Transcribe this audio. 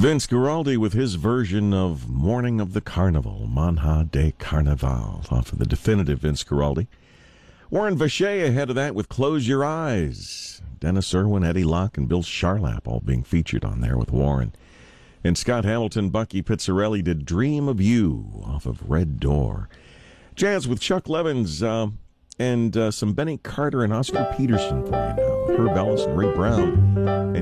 Vince Guaraldi with his version of Morning of the Carnival, Manha de Carnaval, off of the definitive Vince Guaraldi. Warren Vacher ahead of that with Close Your Eyes. Dennis Irwin, Eddie Locke, and Bill Charlap all being featured on there with Warren. And Scott Hamilton, Bucky Pizzarelli did Dream of You off of Red Door. Jazz with Chuck Levins and some Benny Carter and Oscar Peterson for you now. Herb Ellis and Ray Brown. And